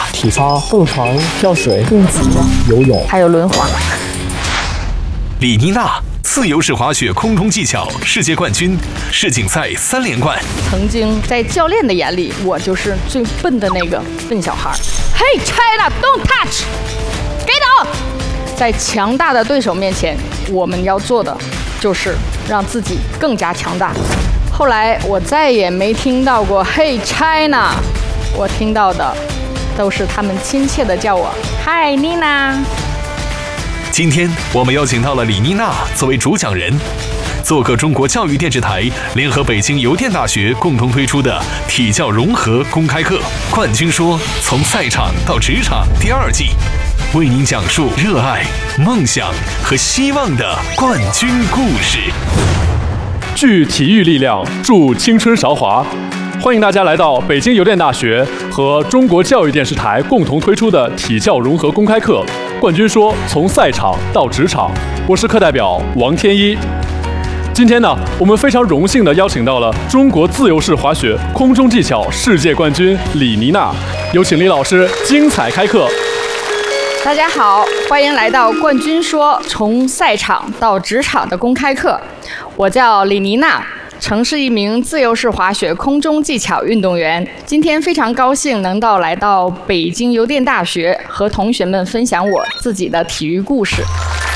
体操、蹦床、跳水、蹦极、游泳， 还有轮滑。 李妮娜，自由式滑雪空中技巧世界冠军，世锦赛3连冠。 曾经在教练的眼里，我就是最笨的那个笨小孩。Hey China, don't touch, get up！ 在强大的对手面前，我们要做的就是让自己更加强大。后来我再也没听到过 Hey China， 我听到的都是他们亲切的叫我 Hi Nina。 今天我们邀请到了李妮娜作为主讲人，做客中国教育电视台联合北京邮电大学共同推出的体教融合公开课《冠军说：从赛场到职场》第2季，为您讲述热爱、梦想和希望的冠军故事。 聚体育力量，助青春韶华。欢迎大家来到北京邮电大学和中国教育电视台共同推出的体教融合公开课《冠军说：从赛场到职场》。我是课代表王天一。今天呢，我们非常荣幸地邀请到了中国自由式滑雪空中技巧世界冠军李妮娜，有请李老师精彩开课。 大家好，欢迎来到《冠军说：从赛场到职场》的公开课。我叫李妮娜，曾是一名自由式滑雪空中技巧运动员。今天非常高兴能来到北京邮电大学，和同学们分享我自己的体育故事。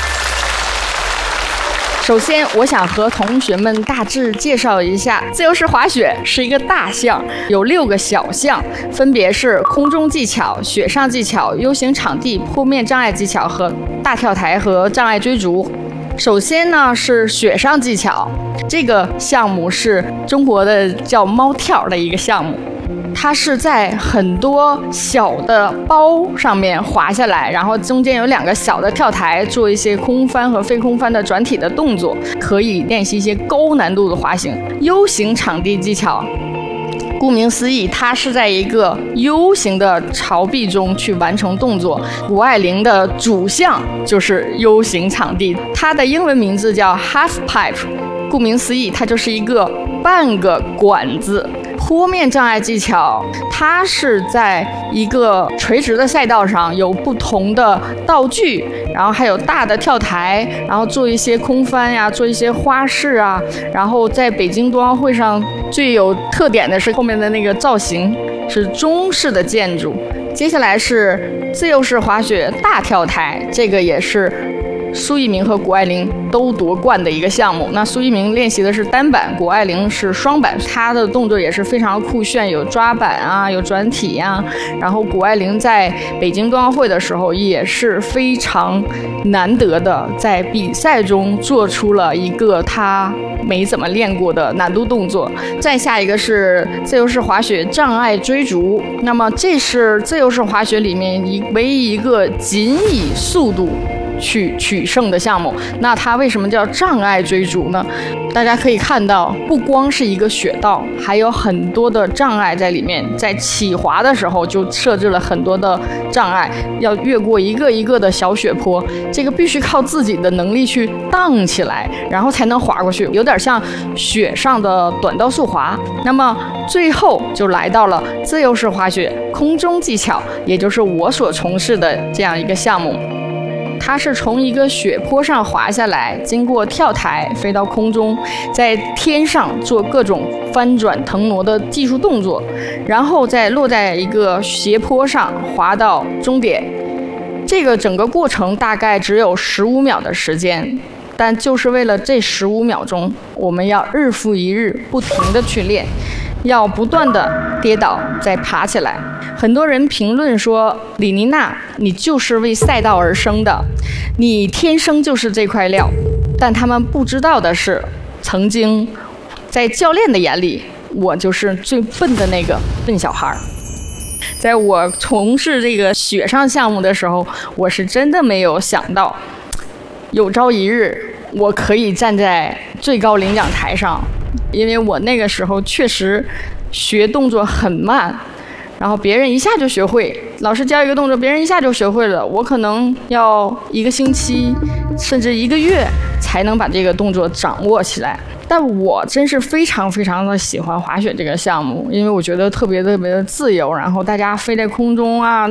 首先，我想和同学们大致介绍一下，自由式滑雪是一个大项，有6个小项，分别是空中技巧、雪上技巧、U 型场地、坡面障碍技巧和大跳台和障碍追逐。首先呢是雪上技巧，这个项目是中国的叫猫跳的一个项目。它是在很多小的包上面滑下来，然后中间有2个小的跳台，做一些空翻和非空翻的转体的动作，可以练习一些高难度的滑行。U 型场地技巧，顾名思义，它是在一个 U 型的槽壁中去完成动作。谷爱凌的主项就是 U 型场地，它的英文名字叫 Half Pipe， 顾名思义，它就是一个半个管子。坡面障碍技巧，它是在一个垂直的赛道上，有不同的道具，然后还有大的跳台，然后做一些空翻呀，做一些花式啊。然后在北京冬奥会上最有特点的是后面的那个造型是中式的建筑。接下来是自由式滑雪大跳台，这个也是苏翊鸣和谷爱凌都夺冠的一个项目。那苏翊鸣练习的是单板，谷爱凌是双板，她的动作也是非常酷炫，有抓板啊，有转体啊。然后谷爱凌在北京冬奥会的时候也是非常难得的，在比赛中做出了一个她没怎么练过的难度动作。再下一个是自由式滑雪障碍追逐，那么这是自由式滑雪里面唯一一个仅以速度去取胜的项目。那它为什么叫障碍追逐呢？大家可以看到，不光是一个雪道，还有很多的障碍在里面。在起滑的时候就设置了很多的障碍，要越过一个一个的小雪坡，这个必须靠自己的能力去荡起来，然后才能滑过去，有点像雪上的短道速滑。那么最后就来到了自由式滑雪空中技巧，也就是我所从事的这样一个项目。它是从一个雪坡上滑下来，经过跳台飞到空中，在天上做各种翻转腾挪的技术动作，然后再落在一个斜坡上滑到终点。这个整个过程大概只有15秒的时间，但就是为了这15秒钟，我们要日复一日不停地去练，要不断的跌倒再爬起来。很多人评论说，李妮娜，你就是为赛道而生的，你天生就是这块料。但他们不知道的是，曾经在教练的眼里，我就是最笨的那个笨小孩。在我从事这个雪上项目的时候，我是真的没有想到，有朝一日我可以站在最高领奖台上。因为我那个时候确实学动作很慢，然后别人一下就学会，老师教一个动作，别人一下就学会了，我可能要1个星期甚至1个月才能把这个动作掌握起来。但我真是非常非常的喜欢滑雪这个项目，因为我觉得特别的自由，然后大家飞在空中啊，